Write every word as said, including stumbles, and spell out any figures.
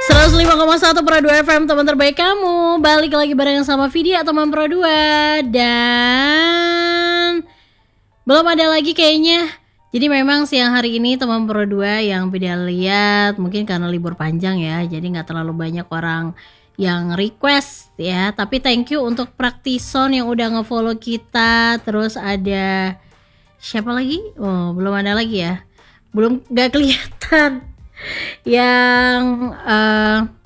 seratus lima koma satu Pro dua F M, teman terbaik kamu. Balik lagi bareng sama Vidya, teman Pro dua. Dan belum ada lagi kayaknya. Jadi memang siang hari ini teman Pro dua yang beda lihat, mungkin karena libur panjang ya, jadi gak terlalu banyak orang yang request ya. Tapi thank you untuk Praktison yang udah nge-follow kita. Terus ada siapa lagi? Oh belum ada lagi ya, belum gak kelihatan yang uh,